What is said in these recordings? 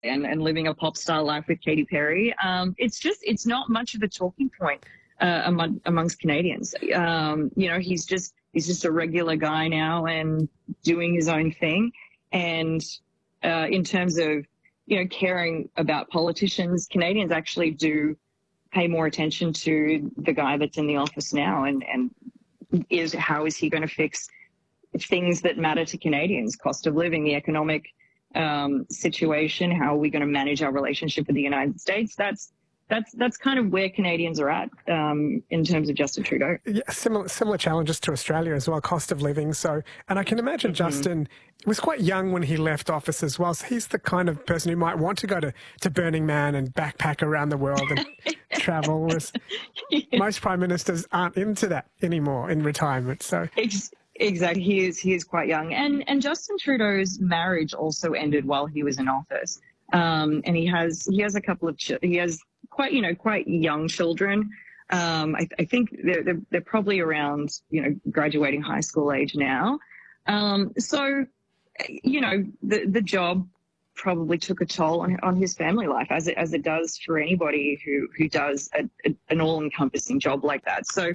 and living a pop star life with Katy Perry. It's not much of a talking point amongst Canadians. He's just a regular guy now and doing his own thing. And in terms of, caring about politicians, Canadians actually do pay more attention to the guy that's in the office now and how is he going to fix things that matter to Canadians, cost of living, the economic situation, how are we going to manage our relationship with the United States? That's kind of where Canadians are at in terms of Justin Trudeau. Yeah, similar challenges to Australia as well, cost of living. So, and I can imagine Justin was quite young when he left office as well. So he's the kind of person who might want to go to Burning Man and backpack around the world and travel. Whereas most prime ministers aren't into that anymore in retirement. So. Exactly, he is quite young, and Justin Trudeau's marriage also ended while he was in office, and he has a couple of he has quite young children. I think they're probably around graduating high school age now. So the job probably took a toll on his family life, as it does for anybody who does an all-encompassing job like that. So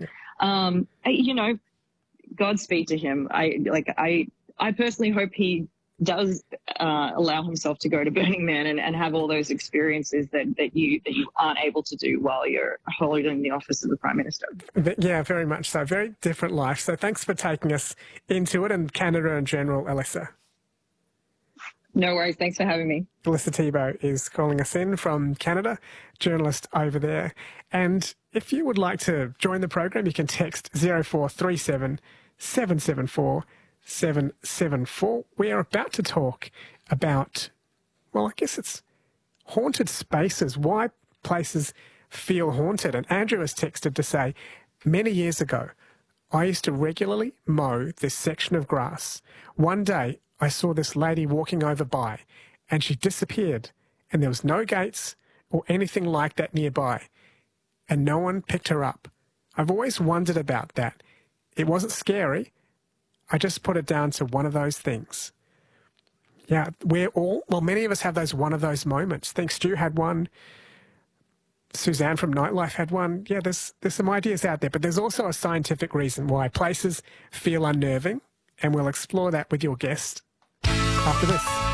Godspeed to him. I personally hope he does allow himself to go to Burning Man and have all those experiences that you aren't able to do while you're holding the office of the Prime Minister. Yeah, very much so. Very different life. So thanks for taking us into it and Canada in general, Alyssa. No worries. Thanks for having me. Alyssa Thibault is calling us in from Canada, journalist over there. And if you would like to join the program, you can text 0437 774 774. We are about to talk about, well, I guess it's haunted spaces, why places feel haunted. And Andrew has texted to say, many years ago, I used to regularly mow this section of grass. One day, I saw this lady walking over by and she disappeared and there was no gates or anything like that nearby and no one picked her up. I've always wondered about that. It wasn't scary. I just put it down to one of those things. Yeah, many of us have one of those moments. I think Stu had one. Suzanne from Nightlife had one. Yeah, there's some ideas out there, but there's also a scientific reason why places feel unnerving, and we'll explore that with your guest after this.